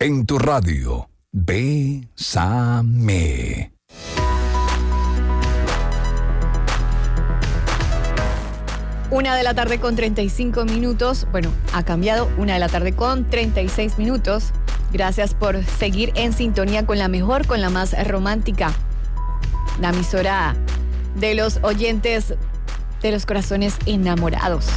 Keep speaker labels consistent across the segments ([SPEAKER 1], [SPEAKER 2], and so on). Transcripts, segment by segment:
[SPEAKER 1] en tu radio. Bésame.
[SPEAKER 2] Una de la tarde con 35 minutos. Bueno, ha cambiado. 1:00 con 36 minutos. Gracias por seguir en sintonía con la mejor, con la más romántica. La emisora de los oyentes de los corazones enamorados.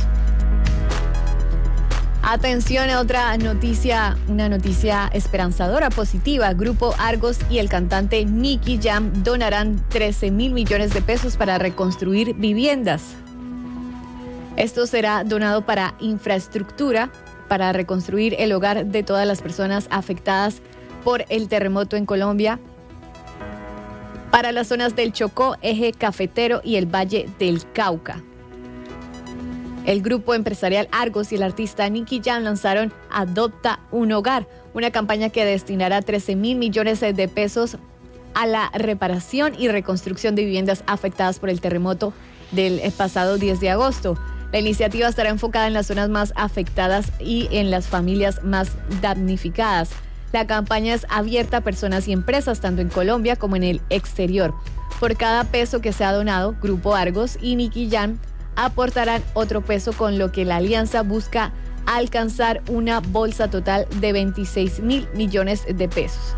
[SPEAKER 2] Atención a otra noticia, una noticia esperanzadora, positiva. Grupo Argos y el cantante Nicky Jam donarán 13,000 millones de pesos para reconstruir viviendas. Esto será donado para infraestructura, para reconstruir el hogar de todas las personas afectadas por el terremoto en Colombia, para las zonas del Chocó, Eje Cafetero y el Valle del Cauca. El grupo empresarial Argos y el artista Nicky Jam lanzaron Adopta un Hogar, una campaña que destinará 13,000 millones de pesos a la reparación y reconstrucción de viviendas afectadas por el terremoto del pasado 10 de agosto. La iniciativa estará enfocada en las zonas más afectadas y en las familias más damnificadas. La campaña es abierta a personas y empresas, tanto en Colombia como en el exterior. Por cada peso que sea donado, Grupo Argos y Nicky Jam aportarán otro peso, con lo que la alianza busca alcanzar una bolsa total de 26,000 millones de pesos.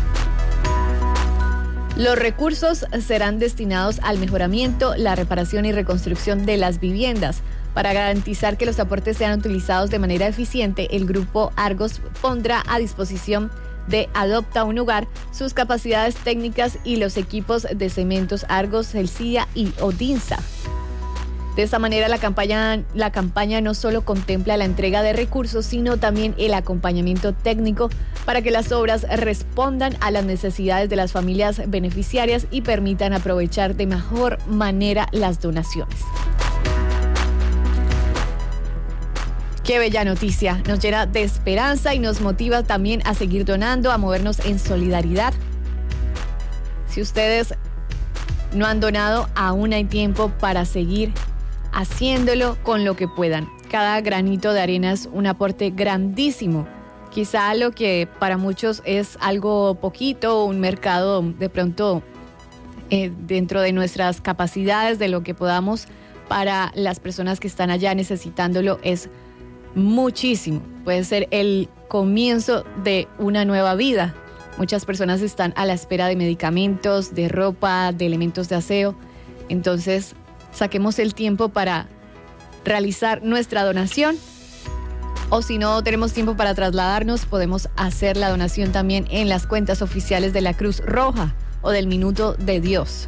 [SPEAKER 2] Los recursos serán destinados al mejoramiento, la reparación y reconstrucción de las viviendas. Para garantizar que los aportes sean utilizados de manera eficiente, el Grupo Argos pondrá a disposición de Adopta un Hogar sus capacidades técnicas y los equipos de Cementos Argos, Celsia y Odinsa. De esta manera, la campaña no solo contempla la entrega de recursos, sino también el acompañamiento técnico para que las obras respondan a las necesidades de las familias beneficiarias y permitan aprovechar de mejor manera las donaciones. Qué bella noticia, nos llena de esperanza y nos motiva también a seguir donando, a movernos en solidaridad. Si ustedes no han donado, aún hay tiempo para seguir haciéndolo con lo que puedan. Cada granito de arena es un aporte grandísimo. Quizá lo que para muchos es algo poquito, un mercado de pronto dentro de nuestras capacidades, de lo que podamos, para las personas que están allá necesitándolo es muchísimo. Puede ser el comienzo de una nueva vida. Muchas personas están a la espera de medicamentos, de ropa, de elementos de aseo. Entonces, saquemos el tiempo para realizar nuestra donación. O si no tenemos tiempo para trasladarnos, podemos hacer la donación también en las cuentas oficiales de la Cruz Roja o del Minuto de Dios.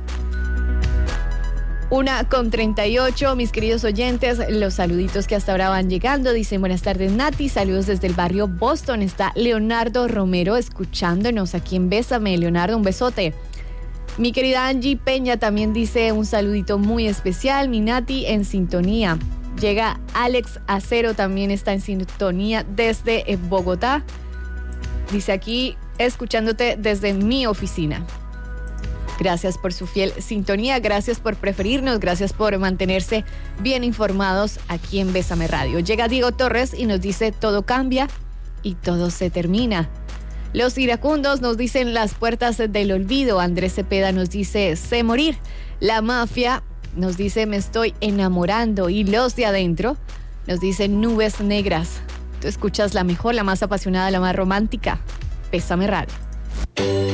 [SPEAKER 2] 1:38, mis queridos oyentes, los saluditos que hasta ahora van llegando. Dicen: buenas tardes, Nati, saludos desde el barrio Boston. Está Leonardo Romero escuchándonos aquí en Bésame. Leonardo, un besote. Mi querida Angie Peña también dice un saludito muy especial. Mi Nati en sintonía. Llega Alex Acero, también está en sintonía desde Bogotá. Dice aquí, escuchándote desde mi oficina. Gracias por su fiel sintonía, gracias por preferirnos, gracias por mantenerse bien informados aquí en Bésame Radio. Llega Diego Torres y nos dice: todo cambia y todo se termina. Los iracundos nos dicen: las puertas del olvido. Andrés Cepeda nos dice: sé morir. La mafia nos dice: me estoy enamorando. Y los de adentro nos dicen: nubes negras. Tú escuchas la mejor, la más apasionada, la más romántica. Bésame Radio.